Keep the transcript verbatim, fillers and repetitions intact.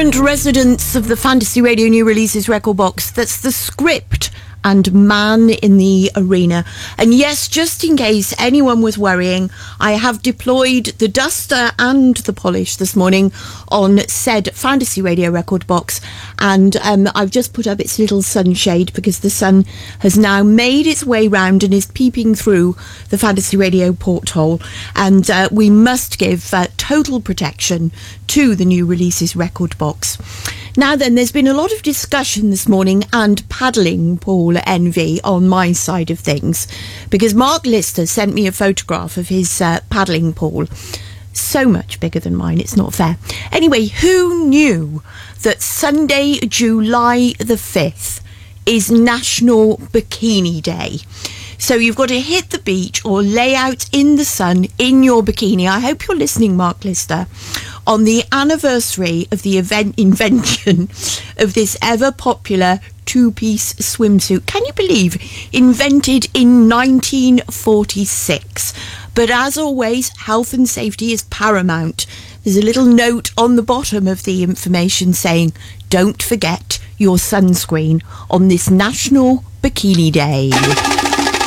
Brilliant residents of the Fantasy Radio New Releases record box. That's The Script and Man in the Arena. And yes, just in case anyone was worrying, I have deployed the duster and the polish this morning on said Fantasy Radio record box, and um, I've just put up its little sunshade because the sun has now made its way round and is peeping through the Fantasy Radio porthole, and uh, we must give uh, total protection to the New Releases record box. Now then, there's been a lot of discussion this morning and paddling, Paul Envy, on my side of things, because Mark Lister sent me a photograph of his uh, paddling pool. So much bigger than mine, it's not fair. Anyway, who knew that Sunday, July the fifth is National Bikini Day? So you've got to hit the beach or lay out in the sun in your bikini. I hope you're listening, Mark Lister, on the anniversary of the event invention of this ever-popular two-piece swimsuit. Can you believe? Invented in nineteen forty-six. But as always, health and safety is paramount. There's a little note on the bottom of the information saying, don't forget your sunscreen on this National Bikini Day.